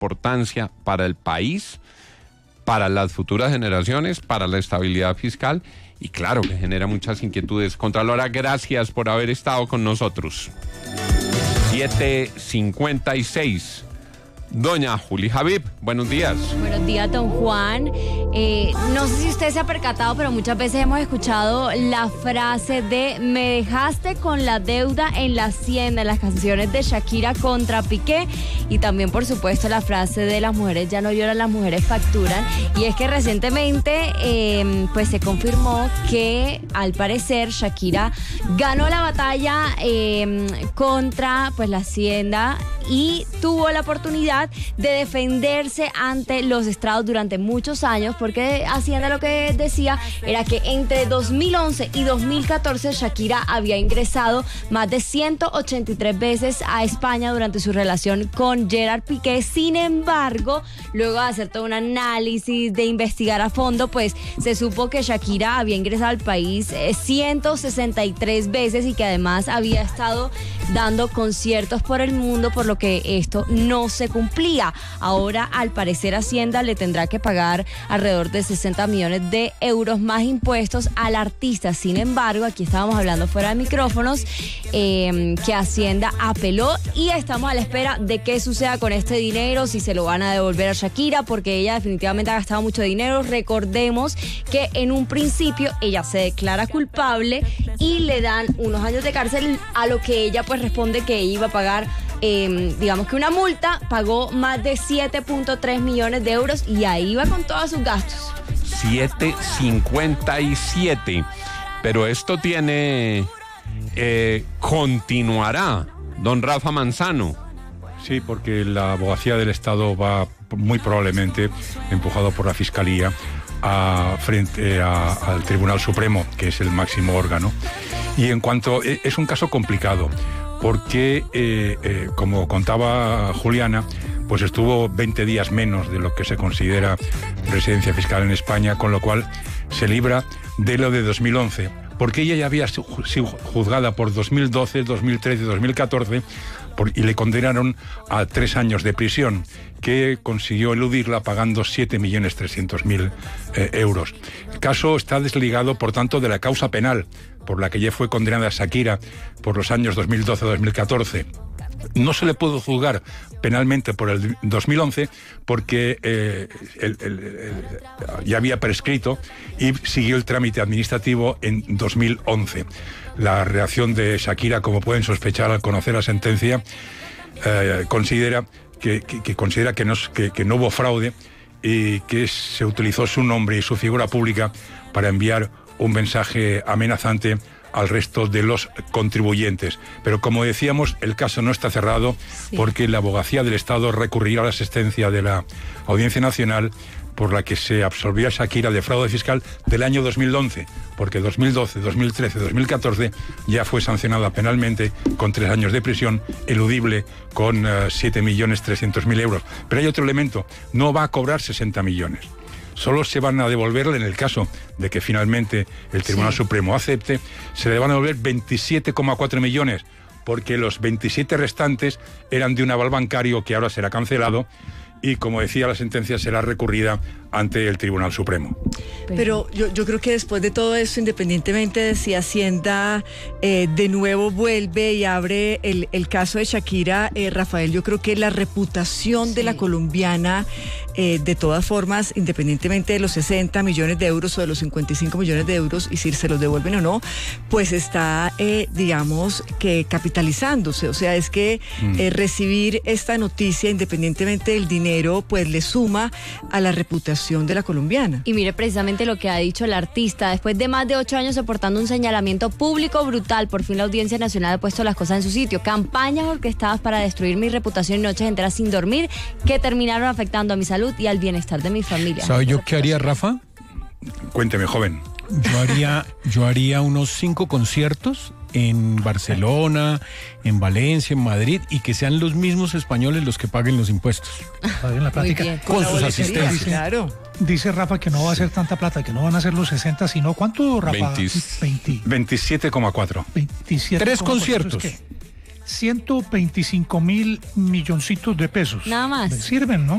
importancia para el país, para las futuras generaciones, para la estabilidad fiscal y claro que genera muchas inquietudes. Contralora, gracias por haber estado con nosotros. 7:56. Doña Juli Habib, buenos días. Buenos días, don Juan. No sé si usted se ha percatado, pero muchas veces hemos escuchado la frase de me dejaste con la deuda en la hacienda, en las canciones de Shakira contra Piqué, y también, por supuesto, la frase de las mujeres ya no lloran, las mujeres facturan. Y es que recientemente pues se confirmó que al parecer Shakira ganó la batalla contra pues la hacienda y tuvo la oportunidad de defenderse ante los estrados durante muchos años, porque Hacienda lo que decía era que entre 2011 y 2014 Shakira había ingresado más de 183 veces a España durante su relación con Gerard Piqué. Sin embargo, luego de hacer todo un análisis, de investigar a fondo, pues se supo que Shakira había ingresado al país 163 veces y que además había estado dando conciertos por el mundo, por lo que esto no se cumplía. Ahora, al parecer, Hacienda le tendrá que pagar alrededor de 60 millones de euros más impuestos al artista. Sin embargo, aquí estábamos hablando fuera de micrófonos, que Hacienda apeló y estamos a la espera de qué suceda con este dinero, si se lo van a devolver a Shakira, porque ella definitivamente ha gastado mucho dinero. Recordemos que en un principio ella se declara culpable y le dan unos años de cárcel, a lo que ella pues responde que iba a pagar digamos que una multa, pagó más de 7.3 millones de euros y ahí va con todos sus gastos. 7:57. Pero esto continuará, don Rafa Manzano. Sí, porque la abogacía del Estado va muy probablemente, empujado por la Fiscalía, frente al Tribunal Supremo, que es el máximo órgano. Y en cuanto... es un caso complicado, porque, como contaba Juliana, pues estuvo 20 días menos de lo que se considera residencia fiscal en España, con lo cual se libra de lo de 2011, porque ella ya había sido juzgada por 2012, 2013, 2014, y le condenaron a 3 años de prisión, que consiguió eludirla pagando 7.300.000 euros. El caso está desligado, por tanto, de la causa penal por la que ya fue condenada Shakira por los años 2012-2014. No se le pudo juzgar penalmente por el 2011 porque ya había prescrito y siguió el trámite administrativo en 2011. La reacción de Shakira, como pueden sospechar al conocer la sentencia, considera que no hubo fraude y que se utilizó su nombre y su figura pública para enviar un mensaje amenazante al resto de los contribuyentes. Pero como decíamos, el caso no está cerrado, sí, porque la abogacía del Estado recurrirá a la sentencia de la Audiencia Nacional por la que se absolvió a Shakira de fraude fiscal del año 2011, porque 2012, 2013, 2014 ya fue sancionada penalmente con 3 años de prisión, eludible con 7.300.000 euros. Pero hay otro elemento, no va a cobrar 60 millones. Solo se van a devolverle, en el caso de que finalmente el Tribunal Supremo acepte, se le van a devolver 27,4 millones, porque los 27 restantes eran de un aval bancario que ahora será cancelado y, como decía la sentencia, será recurrida ante el Tribunal Supremo. Pero yo creo que después de todo esto, independientemente de si Hacienda de nuevo vuelve y abre el caso de Shakira, Rafael, yo creo que la reputación de la colombiana, de todas formas, independientemente de los 60 millones de euros o de los 55 millones de euros, y si se los devuelven o no, pues está, digamos, que capitalizándose. O sea, es que recibir esta noticia, independientemente del dinero, pues le suma a la reputación de la colombiana. Y mire precisamente lo que ha dicho el artista: después de más de 8 años soportando un señalamiento público brutal, por fin la Audiencia Nacional ha puesto las cosas en su sitio. Campañas orquestadas para destruir mi reputación y noches enteras sin dormir que terminaron afectando a mi salud y al bienestar de mi familia. ¿Sabe yo qué haría, Rafa? Cuénteme, joven. Yo haría unos 5 conciertos en Barcelona, en Valencia, en Madrid, y que sean los mismos españoles los que paguen los impuestos. En la práctica, con sus asistentes. Claro. Dice Rafa que no va a ser tanta plata, que no van a ser los 60, sino ¿cuánto, Rafa? 27,4. 27. 3 conciertos. 125.000 milloncitos de pesos. Nada más. Le sirven, ¿no?